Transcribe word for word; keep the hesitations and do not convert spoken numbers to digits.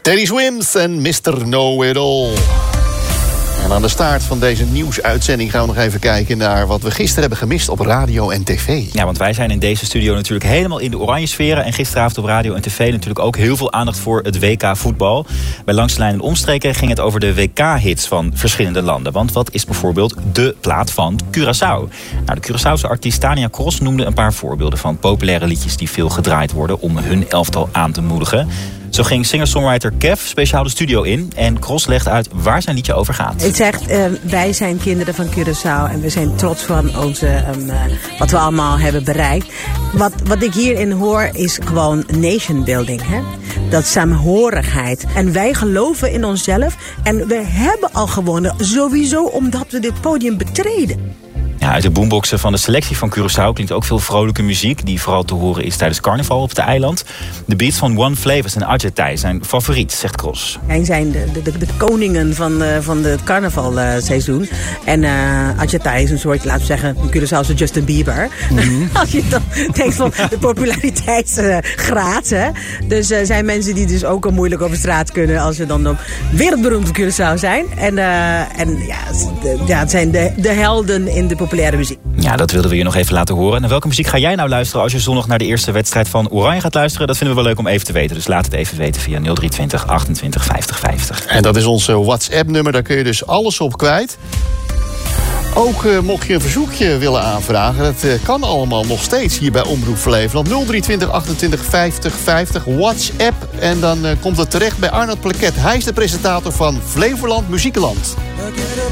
Teddy Swims en mister Know-It-All. En aan de start van deze nieuwsuitzending gaan we nog even kijken naar wat we gisteren hebben gemist op radio en tv. Ja, want wij zijn in deze studio natuurlijk helemaal in de oranje sferen. En gisteravond op radio en tv natuurlijk ook heel veel aandacht voor het W K voetbal. Bij Langs de Lijn en Omstreken ging het over de W K-hits van verschillende landen. Want wat is bijvoorbeeld de plaat van Curaçao? Nou, de Curaçaose artiest Tania Cross noemde een paar voorbeelden van populaire liedjes die veel gedraaid worden om hun elftal aan te moedigen. Zo ging singer-songwriter Kev speciaal de studio in en Cross legt uit waar zijn liedje over gaat. Het zegt, uh, wij zijn kinderen van Curaçao en we zijn trots van onze, um, uh, wat we allemaal hebben bereikt. Wat, wat ik hierin hoor is gewoon nation building. Hè? Dat saamhorigheid. En wij geloven in onszelf en we hebben al gewonnen sowieso omdat we dit podium betreden. Ja, uit de boomboxen van de selectie van Curaçao klinkt ook veel vrolijke muziek die vooral te horen is tijdens carnaval op het eiland. De beats van One Flavors en Adjetai zijn favoriet, zegt Cross. Zij zijn de, de, de koningen van, uh, van het carnavalseizoen. En uh, Adjetai is een soort, laten we zeggen, Curaçaose Justin Bieber. Mm-hmm. Als je dan denkt van de populariteitsgraad. Uh, dus er uh, zijn mensen die dus ook al moeilijk over straat kunnen als ze dan op wereldberoemd op Curaçao zijn. En, uh, en ja, de, ja, het zijn de, de helden in de populaire muziek. Ja, dat wilden we je nog even laten horen. En welke muziek ga jij nou luisteren als je zondag naar de eerste wedstrijd van Oranje gaat luisteren? Dat vinden we wel leuk om even te weten. Dus laat het even weten via nul drie twintig achtentwintig vijftig vijftig. En dat is ons WhatsApp-nummer. Daar kun je dus alles op kwijt. Ook uh, mocht je een verzoekje willen aanvragen, dat uh, kan allemaal nog steeds hier bij Omroep Flevoland. nul drie twintig achtentwintig vijftig vijftig, WhatsApp. En dan uh, komt het terecht bij Arnold Plaquet. Hij is de presentator van Flevoland Muziekenland.